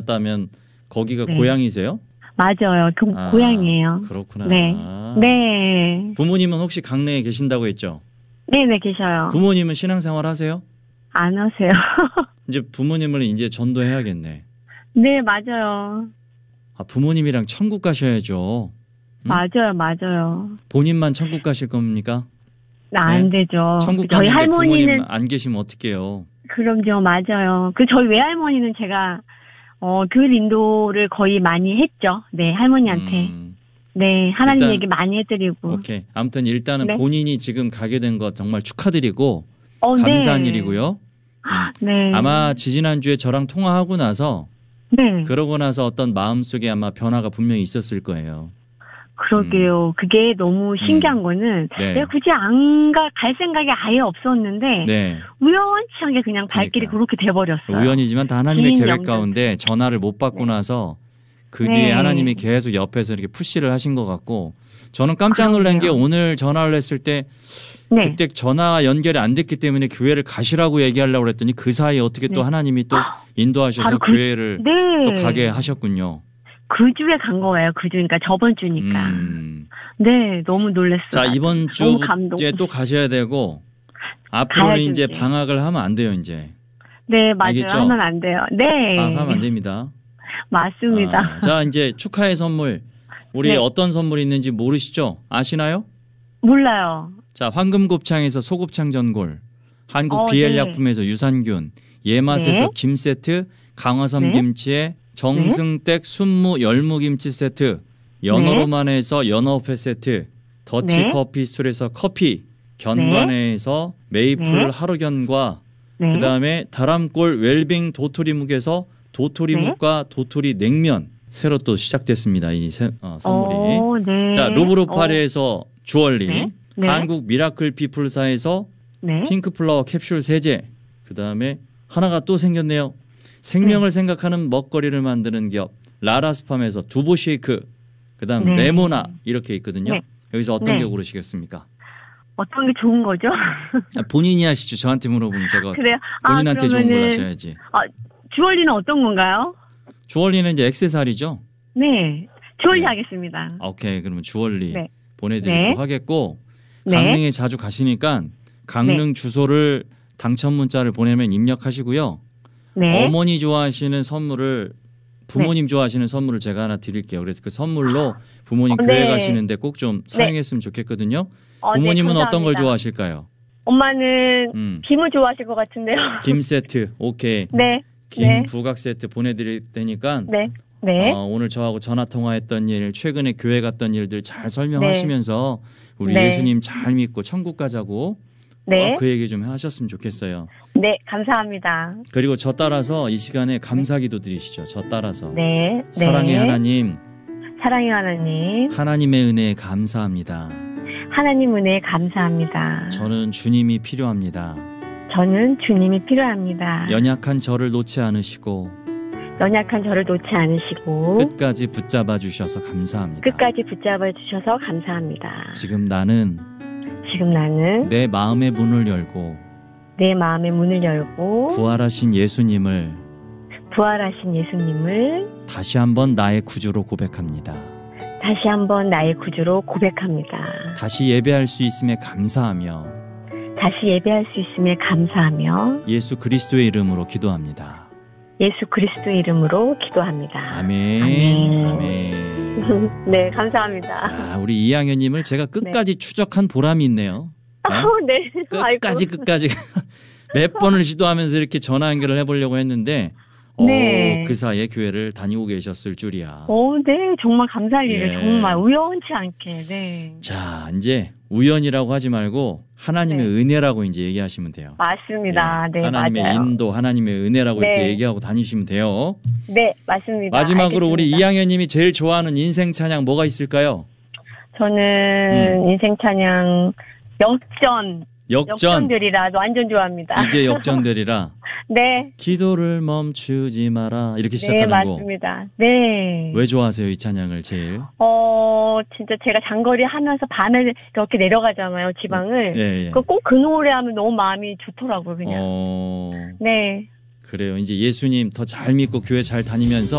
오셨다면 거기가 네. 고향이세요? 맞아요. 고향이에요. 그렇구나. 네. 네. 부모님은 혹시 강릉에 계신다고 했죠? 네네, 계셔요. 부모님은 신앙생활 하세요? 안 하세요. 이제 부모님을 이제 전도해야겠네. 네, 맞아요. 부모님이랑 천국 가셔야죠. 응? 맞아요. 본인만 천국 가실 겁니까? 안 되죠. 천국 저희 가는데 할머니는, 부모님 안 계시면 어떡해요? 그럼요, 맞아요. 저희 외할머니는 제가, 교회 인도를 거의 많이 했죠. 네, 할머니한테. 네, 하나님 일단, 얘기 많이 해드리고. 오케이. 아무튼 일단은 네. 본인이 지금 가게 된 것 정말 축하드리고 감사한 네. 일이고요. 네. 아마 지지난주에 저랑 통화하고 나서 네. 그러고 나서 어떤 마음속에 아마 변화가 분명히 있었을 거예요. 그러게요. 그게 너무 신기한 거는 네. 내가 굳이 갈 생각이 아예 없었는데 네. 우연치하게 그냥 발길이 그러니까요. 그렇게 돼버렸어요. 우연이지만 다 하나님의 긴 계획 영전. 가운데 전화를 못 받고 네. 나서 그 네. 뒤에 하나님이 계속 옆에서 이렇게 푸시를 하신 것 같고 저는 깜짝 놀란 게 그러게요. 오늘 전화를 했을 때 네. 그때 전화 연결이 안 됐기 때문에 교회를 가시라고 얘기하려고 그랬더니 그 사이에 어떻게 또 네. 하나님이 또 인도하셔서 바로 교회를 네. 또 가게 하셨군요. 그 주에 간 거예요. 그 주, 그러니까 저번 주니까. 네, 너무 놀랐어요. 자, 이번 너무 감동. 주에 또 가셔야 되고 앞으로는 가야죠, 이제 이제. 방학을 하면 안 돼요, 이제. 네, 맞아요. 알겠죠? 하면 안 돼요. 네. 방학하면 안 됩니다. 맞습니다. 자, 이제 축하의 선물. 우리 네. 어떤 선물이 있는지 모르시죠? 아시나요? 몰라요. 자, 황금곱창에서 소곱창 전골, 한국 네. 비엘약품에서 유산균, 예맛에서 네. 김 세트, 강화섬 네. 김치에 정승댁 순무 열무김치 세트, 연어로만에서 연어회 세트, 더치 네. 커피 스토리에서 커피, 견관에서 메이플 네. 하루견과 네. 그다음에 다람골 웰빙 도토리묵에서 도토리묵과 도토리 냉면 새로 또 시작됐습니다. 이 선물이. 네. 자, 루브르 파리에서 주얼리, 네. 네. 한국 미라클 비플사에서 네. 핑크플라워 캡슐 세제, 그다음에 하나가 또 생겼네요. 생명을 생각하는 먹거리를 만드는 기업 라라스팜에서 두부 쉐이크, 그다음 네. 레모나 이렇게 있거든요. 네. 여기서 어떤 네. 게 고르시겠습니까? 어떤 게 좋은 거죠? 본인이 하시죠. 저한테 물어보면 제가 그래요? 본인한테 좋은 걸 그러면은, 하셔야지. 주얼리는 어떤 건가요? 주얼리는 이제 액세서리죠. 네. 주얼리 네. 하겠습니다. 오케이, 그러면 주얼리 네. 보내드리도록 네. 하겠고 네. 강릉에 자주 가시니까 강릉 주소를 당첨 문자를 보내면 입력하시고요. 네. 어머니 좋아하시는 선물을 부모님 좋아하시는 선물을 제가 하나 드릴게요. 그래서 그 선물로 부모님 교회 네. 가시는데 꼭 좀 사용했으면 좋겠거든요. 네, 부모님은 어떤 걸 감사합니다. 좋아하실까요? 엄마는 김을 좋아하실 것 같은데요. 김 세트, 오케이. 네. 김 네. 부각 세트 보내드릴 테니까 네. 네. 오늘 저하고 전화 통화했던 일, 최근에 교회 갔던 일들 잘 설명하시면서 우리 네. 예수님 잘 믿고 천국 가자고 네. 그 얘기 좀 하셨으면 좋겠어요. 네. 감사합니다. 그리고 저 따라서 이 시간에 감사기도 드리시죠. 저 따라서 네. 사랑의 네. 하나님, 사랑의 하나님. 하나님의 은혜에 감사합니다. 하나님 은혜에 감사합니다. 저는 주님이 필요합니다. 저는 주님이 필요합니다. 연약한 저를 놓지 않으시고 연약한 저를 놓지 않으시고 끝까지 붙잡아 주셔서 감사합니다. 끝까지 붙잡아 주셔서 감사합니다. 지금 나는 지금 나는 내 마음의 문을 열고 내 마음의 문을 열고 부활하신 예수님을 부활하신 예수님을 다시 한번 나의 구주로 고백합니다. 다시 한번 나의 구주로 고백합니다. 다시 예배할 수 있음에 감사하며 다시 예배할 수 있음에 감사하며 예수 그리스도의 이름으로 기도합니다. 예수 그리스도의 이름으로 기도합니다. 아멘. 아멘. 아멘. 네, 감사합니다. 우리 이양현님을 제가 끝까지 추적한 보람이 있네요. 네. 끝까지 몇 번을 시도하면서 이렇게 전화 연결을 해보려고 했는데 네. 그 사이에 교회를 다니고 계셨을 줄이야. 네, 정말 감사할 일을 예. 정말 우연치 않게. 네. 자, 이제 우연이라고 하지 말고 하나님의 은혜라고 이제 얘기하시면 돼요. 맞습니다. 네, 하나님의 맞아요. 인도, 하나님의 은혜라고 네. 이렇게 얘기하고 다니시면 돼요. 네, 맞습니다. 마지막으로 알겠습니다. 우리 이양현님이 제일 좋아하는 인생 찬양 뭐가 있을까요? 저는 인생 찬양 역전. 역전되리라 완전 좋아합니다. 이제 역전되리라. 네. 기도를 멈추지 마라. 이렇게 네, 시작하는 거. 맞습니다. 네. 왜 좋아하세요, 이 찬양을 제일? 진짜 제가 장거리 하면서 밤에 이렇게 내려가잖아요, 지방을. 예. 꼭 그 노래 하면 너무 마음이 좋더라고요, 그냥. 어... 네. 그래요. 이제 예수님 더 잘 믿고 교회 잘 다니면서